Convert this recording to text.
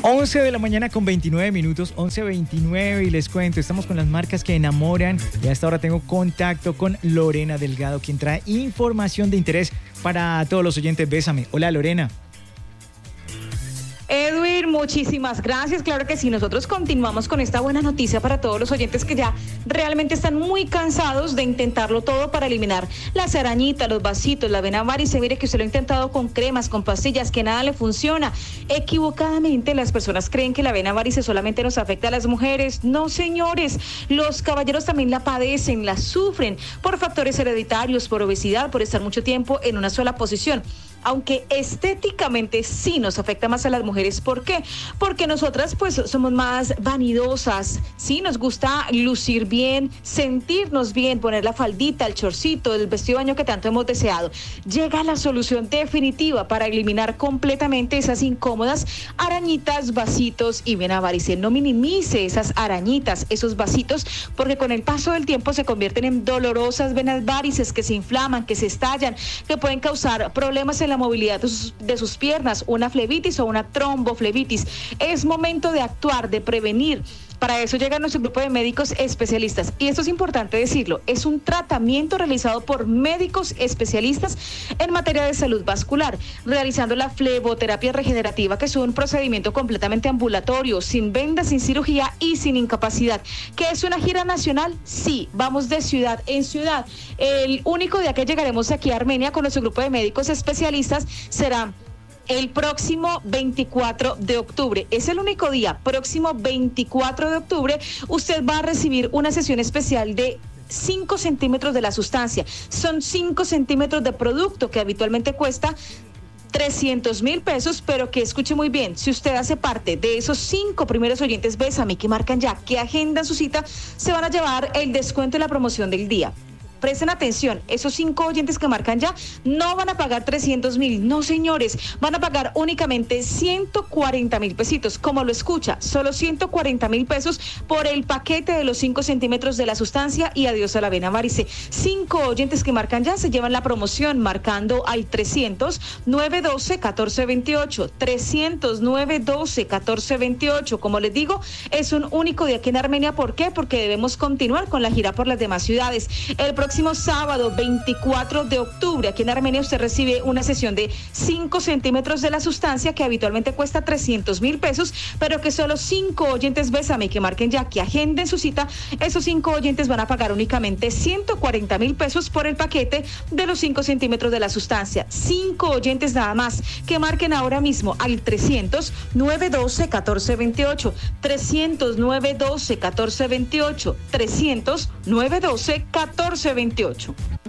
11 de la mañana con 29 minutos, 11:29, y les cuento, estamos con las marcas que enamoran y a esta hora tengo contacto con Lorena Delgado, quien trae información de interés para todos los oyentes. Bésame. Hola, Lorena. Edwin, muchísimas gracias. Claro que sí, nosotros continuamos con esta buena noticia para todos los oyentes que ya realmente están muy cansados de intentarlo todo para eliminar las arañitas, los vasitos, la vena varice. Mire que usted lo ha intentado con cremas, con pastillas, que nada le funciona. Equivocadamente las personas creen que la vena varice solamente nos afecta a las mujeres. No, señores, los caballeros también la padecen, la sufren por factores hereditarios, por obesidad, por estar mucho tiempo en una sola posición. Aunque estéticamente sí nos afecta más a las mujeres. ¿Por qué? Porque nosotras pues somos más vanidosas, sí, nos gusta lucir bien, sentirnos bien, poner la faldita, el chorcito, el vestido de baño que tanto hemos deseado. Llega la solución definitiva para eliminar completamente esas incómodas arañitas, vasitos y vena varice. No minimice esas arañitas, esos vasitos, porque con el paso del tiempo se convierten en dolorosas venas varices que se inflaman, que se estallan, que pueden causar problemas en la movilidad de sus piernas, una flebitis o una tromboflebitis. Es momento de actuar, de prevenir. Para eso llega nuestro grupo de médicos especialistas. Y esto es importante decirlo, es un tratamiento realizado por médicos especialistas en materia de salud vascular, realizando la fleboterapia regenerativa, que es un procedimiento completamente ambulatorio, sin vendas, sin cirugía y sin incapacidad. ¿Qué es una gira nacional? Sí, vamos de ciudad en ciudad. El único día que llegaremos aquí a Armenia con nuestro grupo de médicos especialistas será el próximo 24 de octubre. Es el único día. Próximo 24 de octubre usted va a recibir una sesión especial de 5 centímetros de la sustancia. Son 5 centímetros de producto que habitualmente cuesta 300,000 pesos, pero que escuche muy bien, si usted hace parte de esos 5 primeros oyentes Bésame que marcan ya, que agendan su cita, se van a llevar el descuento de la promoción del día. Presten atención, esos 5 oyentes que marcan ya no van a pagar 300,000, no, señores, van a pagar únicamente 140,000 pesitos, como lo escucha, solo 140,000 pesos por el paquete de los 5 centímetros de la sustancia y adiós a la vena varice. 5 oyentes que marcan ya se llevan la promoción marcando al 300-912-1428, 300-912-1428. Como les digo, es un único día aquí en Armenia. ¿Por qué? Porque debemos continuar con la gira por las demás ciudades. El próximo sábado 24 de octubre aquí en Armenia usted recibe una sesión de 5 centímetros de la sustancia que habitualmente cuesta 300,000 pesos, pero que solo 5 oyentes Bésame que marquen ya, que agenden su cita, esos 5 oyentes van a pagar únicamente 140,000 pesos por el paquete de los 5 centímetros de la sustancia. 5 oyentes nada más que marquen ahora mismo al 300-912-1428, 300-912-1428, 300-912-1428.